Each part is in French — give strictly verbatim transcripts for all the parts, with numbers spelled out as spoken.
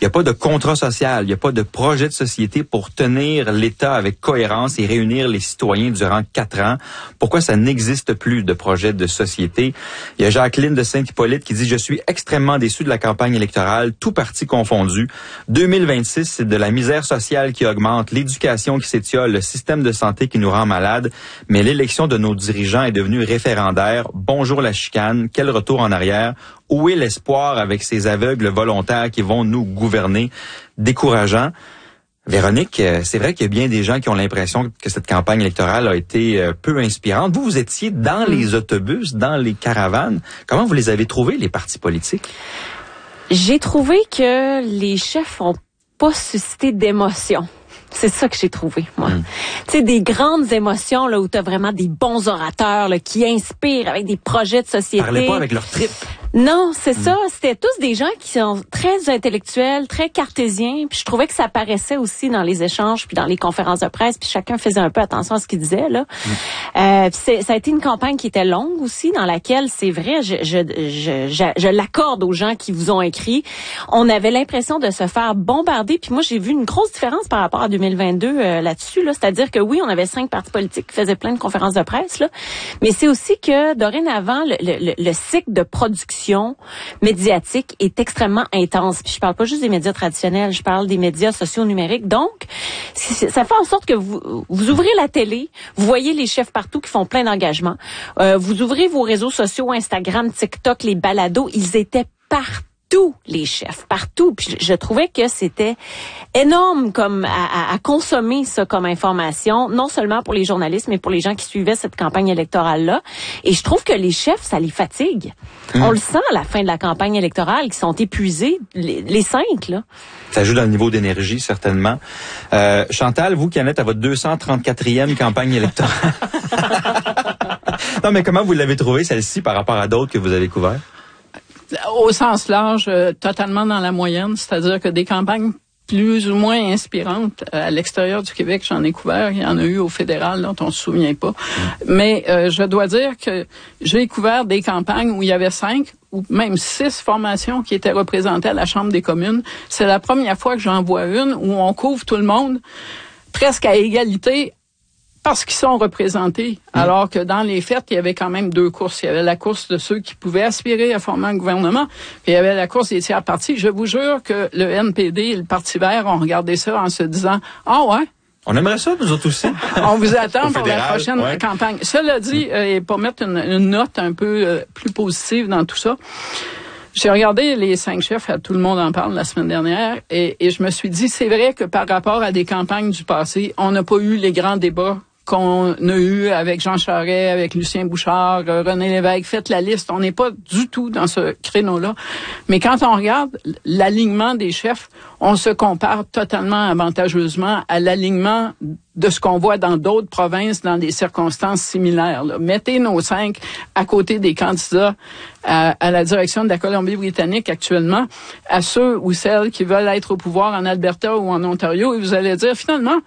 n'y a pas de contrat social, il n'y a pas de projet de société pour tenir l'État avec cohérence et réunir les citoyens durant quatre ans. Pourquoi ça n'existe plus de projet de société? Il y a Jacqueline de Saint-Hippolyte qui dit « Je suis extrêmement déçu de la campagne électorale, tout parti confondu. deux mille vingt-six, c'est de la misère sociale qui augmente, l'éducation qui s'étiole, le système de santé qui nous rend malades, mais l'élection de nos dirigeants est devenue référendaire. Bonjour la chicane, quel retour en arrière? Où est l'espoir avec ces aveugles volontaires qui vont nous gouverner? Décourageant. » Véronique, c'est vrai qu'il y a bien des gens qui ont l'impression que cette campagne électorale a été peu inspirante. Vous, vous étiez dans les autobus, dans les caravanes. Comment vous les avez trouvés, les partis politiques? J'ai trouvé que les chefs ont pas suscité d'émotion. C'est ça que j'ai trouvé, moi. Mm. Tu sais, des grandes émotions, là, où t'as vraiment des bons orateurs, là, qui inspirent avec des projets de société. Parlez pas avec leur trip. Non, c'est mm. ça. C'était tous des gens qui sont très intellectuels, très cartésiens. Puis je trouvais que ça apparaissait aussi dans les échanges, puis dans les conférences de presse. Puis chacun faisait un peu attention à ce qu'il disait, là. Mm. Euh, puis ça a été une campagne qui était longue aussi, dans laquelle, c'est vrai, je, je, je, je, je l'accorde aux gens qui vous ont écrit. On avait l'impression de se faire bombarder. Puis moi, j'ai vu une grosse différence par rapport à deux mille vingt-deux euh, là-dessus, là. C'est-à-dire que oui, on avait cinq partis politiques qui faisaient plein de conférences de presse, là. Mais c'est aussi que, dorénavant, le, le, le cycle de production médiatique est extrêmement intense. Puis je parle pas juste des médias traditionnels, je parle des médias sociaux numériques. Donc, ça fait en sorte que vous, vous ouvrez la télé, vous voyez les chefs partout qui font plein d'engagements. Euh, vous ouvrez vos réseaux sociaux, Instagram, TikTok, les balados, ils étaient partout. Tous les chefs, partout. Puis je, je trouvais que c'était énorme comme à, à, à consommer ça comme information, non seulement pour les journalistes, mais pour les gens qui suivaient cette campagne électorale-là. Et je trouve que les chefs, ça les fatigue. Mmh. On le sent à la fin de la campagne électorale, qu'ils sont épuisés, les, les cinq, là. Ça joue dans le niveau d'énergie, certainement. Euh, Chantal, vous qui en êtes à votre deux cent trente-quatrième campagne électorale. Non, mais comment vous l'avez trouvée, celle-ci, par rapport à d'autres que vous avez couvertes? Au sens large, euh, totalement dans la moyenne, c'est-à-dire que des campagnes plus ou moins inspirantes euh, à l'extérieur du Québec, j'en ai couvert, il y en a eu au fédéral dont on se souvient pas. Mmh. Mais euh, je dois dire que j'ai couvert des campagnes où il y avait cinq ou même six formations qui étaient représentées à la Chambre des communes. C'est la première fois que j'en vois une où on couvre tout le monde presque à égalité parce qu'ils sont représentés, mmh. alors que dans les faits, il y avait quand même deux courses. Il y avait la course de ceux qui pouvaient aspirer à former un gouvernement, puis il y avait la course des tiers partis. Je vous jure que le N P D et le Parti vert ont regardé ça en se disant « Ah ouais? » On aimerait ça, nous autres aussi. On vous attend pour fédéral, la prochaine ouais. campagne. Cela dit, euh, et pour mettre une, une note un peu euh, plus positive dans tout ça, j'ai regardé les cinq chefs, tout le monde en parle la semaine dernière, et, et je me suis dit, c'est vrai que par rapport à des campagnes du passé, on n'a pas eu les grands débats qu'on a eu avec Jean Charest, avec Lucien Bouchard, René Lévesque, faites la liste. On n'est pas du tout dans ce créneau-là. Mais quand on regarde l'alignement des chefs, on se compare totalement avantageusement à l'alignement de ce qu'on voit dans d'autres provinces dans des circonstances similaires. Là. Mettez nos cinq à côté des candidats à, à la direction de la Colombie-Britannique actuellement, à ceux ou celles qui veulent être au pouvoir en Alberta ou en Ontario, et vous allez dire, finalement,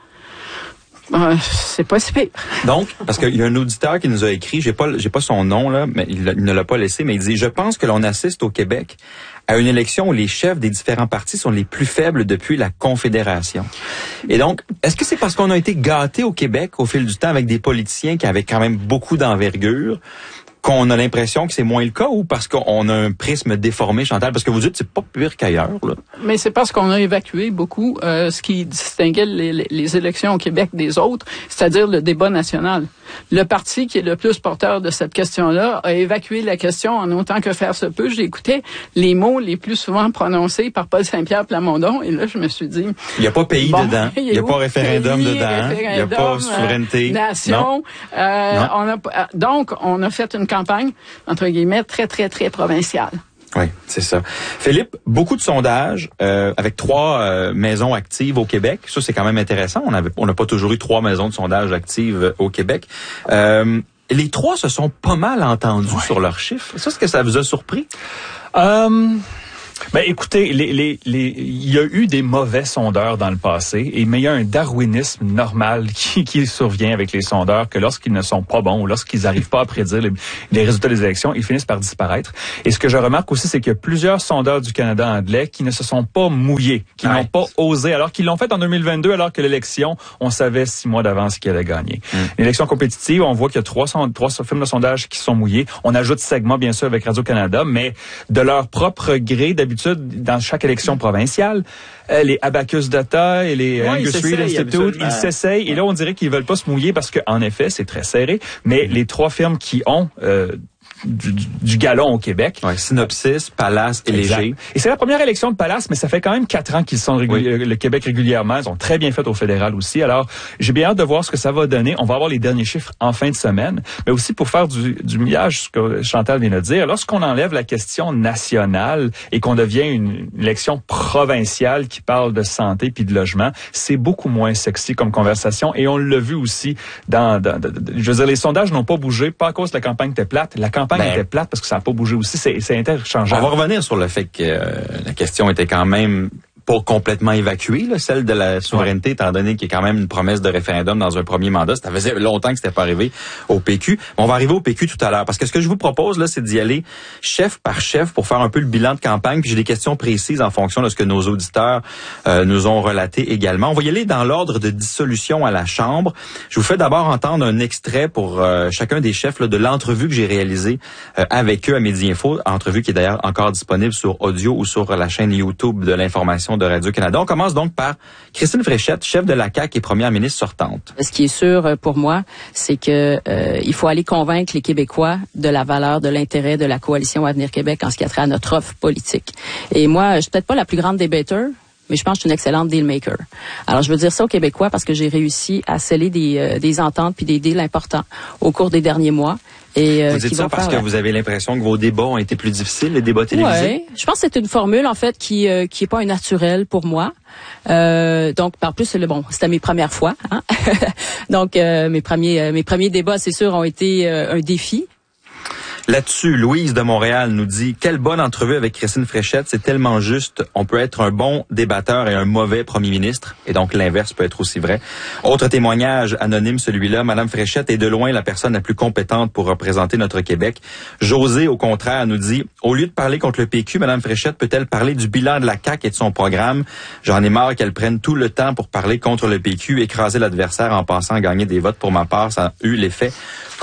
Euh, c'est pas si pire. Donc, parce qu'il y a un auditeur qui nous a écrit, j'ai pas, j'ai pas son nom là, mais il, il ne l'a pas laissé, mais il dit, je pense que l'on assiste au Québec à une élection où les chefs des différents partis sont les plus faibles depuis la Confédération. Et donc, est-ce que c'est parce qu'on a été gâtés au Québec au fil du temps avec des politiciens qui avaient quand même beaucoup d'envergure qu'on a l'impression que c'est moins le cas, ou parce qu'on a un prisme déformé, Chantal? Parce que vous dites c'est pas pire qu'ailleurs, là. Mais c'est parce qu'on a évacué beaucoup euh, ce qui distinguait les, les, les élections au Québec des autres, c'est-à-dire le débat national. Le parti qui est le plus porteur de cette question-là a évacué la question en autant que faire se peut. J'ai écouté les mots les plus souvent prononcés par Paul Saint-Pierre Plamondon, et là, je me suis dit... Il n'y a pas pays bon, dedans, il n'y a pas référendum pays, dedans, il n'y a pas souveraineté. Euh, nation. Euh, non. On a, donc, on a fait une campagne, entre guillemets, très, très, très provinciale. Oui, c'est ça. Philippe, beaucoup de sondages euh, avec trois euh, maisons actives au Québec. Ça, c'est quand même intéressant. On avait, on n'a pas toujours eu trois maisons de sondage actives au Québec. Euh, les trois se sont pas mal entendus ouais. sur leurs chiffres. Ça, est-ce que ça vous a surpris? Euh... Ben écoutez, les, les, les, il y a eu des mauvais sondeurs dans le passé, et mais il y a un darwinisme normal qui, qui survient avec les sondeurs, que lorsqu'ils ne sont pas bons ou lorsqu'ils n'arrivent pas à prédire les, les résultats des élections, ils finissent par disparaître. Et ce que je remarque aussi, c'est qu'il y a plusieurs sondeurs du Canada anglais qui ne se sont pas mouillés, qui ouais. n'ont pas osé, alors qu'ils l'ont fait en deux mille vingt-deux, alors que l'élection, on savait six mois d'avance qui allait gagner. Mm. L'élection compétitive, on voit qu'il y a trois, trois films de sondage qui sont mouillés. On ajoute segments, bien sûr, avec Radio-Canada, mais de leur propre gré, d'habitude, dans chaque élection provinciale, euh, les Abacus Data et les ouais, Angus Reid Institute, ils s'essayent. Ouais. Et là, on dirait qu'ils veulent pas se mouiller parce que, en effet, c'est très serré. Mais mm. les trois firmes qui ont euh, Du, du, du galon au Québec. Ouais, Synopsis, Palace et exact. Léger. Et c'est la première élection de Palace, mais ça fait quand même quatre ans qu'ils sont réguli- oui. le Québec régulièrement. Ils ont très bien fait au fédéral aussi. Alors, j'ai bien hâte de voir ce que ça va donner. On va avoir les derniers chiffres en fin de semaine. Mais aussi pour faire du, du millage, ce que Chantal vient de dire, lorsqu'on enlève la question nationale et qu'on devient une, une élection provinciale qui parle de santé puis de logement, c'est beaucoup moins sexy comme conversation. Et on l'a vu aussi dans, dans, dans, dans je veux dire, les sondages n'ont pas bougé, pas à cause que la campagne était plate. La campagne Ben, était plate parce que ça n'a pas bougé aussi. C'est, c'est interchangeable. On va revenir sur le fait que euh, la question était quand même pas complètement évacuée, là, celle de la souveraineté, ouais. étant donné qu'il y a quand même une promesse de référendum dans un premier mandat. Ça faisait longtemps que c'était pas arrivé au P Q. Mais on va arriver au P Q tout à l'heure. Parce que ce que je vous propose, là, c'est d'y aller chef par chef pour faire un peu le bilan de campagne. Puis j'ai des questions précises en fonction de ce que nos auditeurs euh, nous ont relaté également. On va y aller dans l'ordre de dissolution à la Chambre. Je vous fais d'abord entendre un extrait pour euh, chacun des chefs là, de l'entrevue que j'ai réalisée euh, avec eux à Midi Info. Entrevue qui est d'ailleurs encore disponible sur audio ou sur la chaîne YouTube de l'information de Radio-Canada. On commence donc par Christine Fréchette, chef de la C A Q et première ministre sortante. Ce qui est sûr pour moi, c'est que euh, il faut aller convaincre les Québécois de la valeur, de l'intérêt de la coalition Avenir Québec en ce qui a trait à notre offre politique. Et moi, je suis peut-être pas la plus grande débatteur, mais je pense que je suis une excellente deal maker. Alors, je veux dire ça aux Québécois parce que j'ai réussi à sceller des, euh, des ententes puis des deals importants au cours des derniers mois. Et, euh, vous dites ça parce faire, que vous avez l'impression que vos débats ont été plus difficiles, les débats télévisés? Oui, je pense que c'est une formule, en fait, qui euh, qui est pas un naturel pour moi. Euh, donc, par plus, c'est le bon, c'était mes premières fois. Hein? donc, euh, mes premiers euh, mes premiers débats, c'est sûr, ont été euh, un défi. Là-dessus, Louise de Montréal nous dit « Quelle bonne entrevue avec Christine Fréchette, c'est tellement juste. On peut être un bon débatteur et un mauvais premier ministre. » Et donc, l'inverse peut être aussi vrai. Autre témoignage anonyme, celui-là. Madame Fréchette est de loin la personne la plus compétente pour représenter notre Québec. José, au contraire, nous dit « Au lieu de parler contre le P Q, Madame Fréchette peut-elle parler du bilan de la C A Q et de son programme? J'en ai marre qu'elle prenne tout le temps pour parler contre le P Q, écraser l'adversaire en pensant à gagner des votes. Pour ma part, ça a eu l'effet contraire. »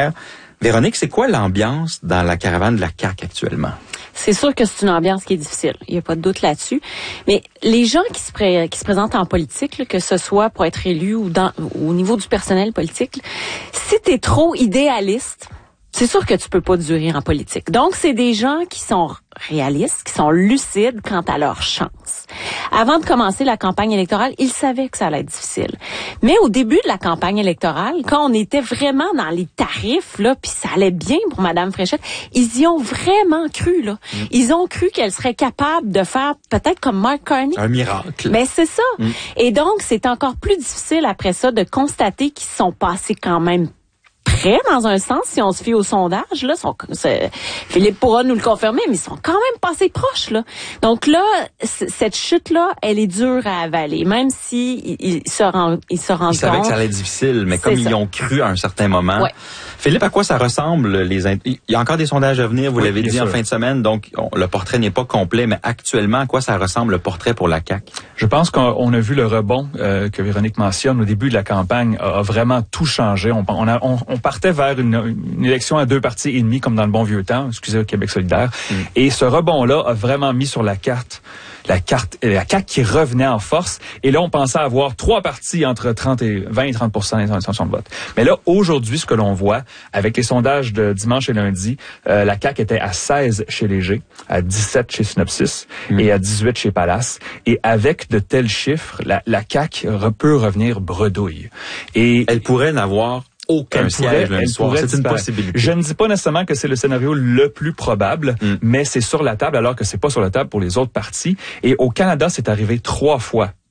Véronique, c'est quoi l'ambiance dans la caravane de la C A Q actuellement? C'est sûr que c'est une ambiance qui est difficile. Il n'y a pas de doute là-dessus. Mais les gens qui se, pré- qui se présentent en politique, là, que ce soit pour être élu ou dans, au niveau du personnel politique, là, si t'es trop idéaliste, c'est sûr que tu peux pas durer en politique. Donc, c'est des gens qui sont réalistes, qui sont lucides quant à leur chance. Avant de commencer la campagne électorale, ils savaient que ça allait être difficile. Mais au début de la campagne électorale, quand on était vraiment dans les tarifs, là, puis ça allait bien pour Madame Fréchette, ils y ont vraiment cru, là. Mm. Ils ont cru qu'elle serait capable de faire peut-être comme Mark Carney. Un miracle. Ben, c'est ça. Mm. Et donc, c'est encore plus difficile après ça de constater qu'ils sont passés quand même près, dans un sens, si on se fie au sondage, là, sont, Philippe pourra nous le confirmer, mais ils sont quand même passés proches, là. Donc là, c- cette chute-là, elle est dure à avaler, même si ils, ils se rendent, ils se rendent compte. Ils savaient que ça allait être difficile, mais comme ça. Ils y ont cru à un certain moment. Ouais. Philippe, à quoi ça ressemble, les int- il y a encore des sondages à venir, vous oui, l'avez dit sûr. En fin de semaine, donc on, le portrait n'est pas complet, mais actuellement, à quoi ça ressemble le portrait pour la C A Q? Je pense qu'on a vu le rebond euh, que Véronique mentionne au début de la campagne a, a vraiment tout changé. On, on, a, on, on partait vers une, une élection à deux partis et demi, comme dans le bon vieux temps, excusez, Québec solidaire. Mm. Et ce rebond-là a vraiment mis sur la carte la carte, la C A Q qui revenait en force. Et là, on pensait avoir trois partis entre trente et vingt et trente pour cent d'intention de vote. Mais là, aujourd'hui, ce que l'on voit, avec les sondages de dimanche et lundi, euh, la C A Q était à seize chez Léger, à dix-sept chez Synopsis mmh. et à dix-huit chez Palace. Et avec de tels chiffres, la, la C A Q peut revenir bredouille. Et elle pourrait n'avoir aucun elle siège pourrait, lundi soir. C'est une possibilité. Je ne dis pas nécessairement que c'est le scénario le plus probable, mm. mais c'est sur la table alors que c'est pas sur la table pour les autres partis. Et au Canada, c'est arrivé trois fois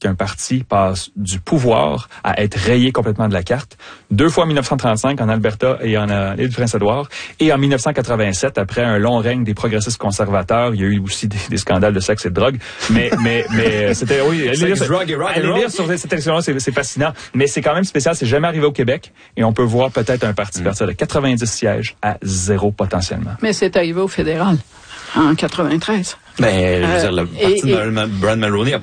qu'un parti passe du pouvoir à être rayé complètement de la carte. Deux fois en dix-neuf cent trente-cinq en Alberta et en euh, île du Prince-Édouard. Et en dix-neuf cent quatre-vingt-sept, après un long règne des progressistes conservateurs, il y a eu aussi des, des scandales de sexe et de drogue. Mais, mais, mais c'était, oui, allez lire, drug et rock allez lire sur cette élection-là, c'est, c'est fascinant. Mais c'est quand même spécial, c'est jamais arrivé au Québec. Et on peut voir peut-être un parti mm. partir de quatre-vingt-dix sièges à zéro potentiellement. Mais c'est arrivé au fédéral en quatre-vingt-treize. Ben, je veux dire, le et, parti et, de Brad Mulroney a